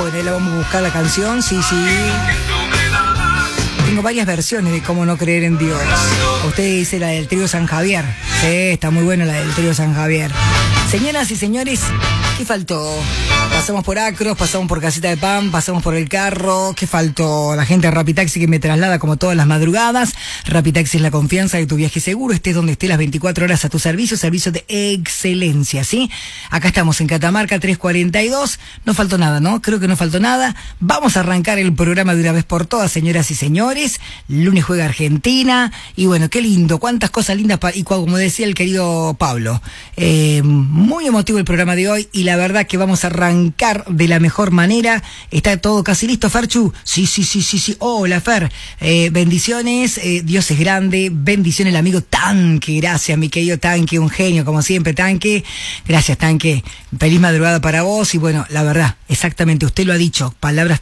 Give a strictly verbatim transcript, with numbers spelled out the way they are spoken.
Bueno, ahí la vamos a buscar la canción, sí, sí. Tengo varias versiones de cómo no creer en Dios. Usted dice la del trío San Javier. Sí, está muy buena la del trío San Javier. Señoras y señores, ¿qué faltó? Pasamos por Acros, pasamos por Casita de Pan, pasamos por El Carro. ¿Qué faltó? La gente de Rapitaxi que me traslada como todas las madrugadas. Rapitaxi es la confianza de tu viaje seguro. Estés donde estés, las veinticuatro horas a tu servicio. Servicio de excelencia, ¿sí? Acá estamos en Catamarca tres cuarenta y dos. No faltó nada, ¿no? Creo que no faltó nada. Vamos a arrancar el programa de una vez por todas, señoras y señores. Lunes juega Argentina. Y bueno, qué lindo. Cuántas cosas lindas. Pa- y como decía el querido Pablo, eh, muy emotivo el programa de hoy. Y la verdad que vamos a arrancar de la mejor manera. Está todo casi listo, Ferchu. Sí, sí, sí, sí, sí. Hola, Fer. Eh, bendiciones. Eh, Dios es grande. Bendiciones, el amigo Tanque. Gracias, mi querido Tanque. Un genio, como siempre, Tanque. Gracias, Tanque. Feliz madrugada para vos. Y bueno, la verdad, exactamente, usted lo ha dicho. Palabras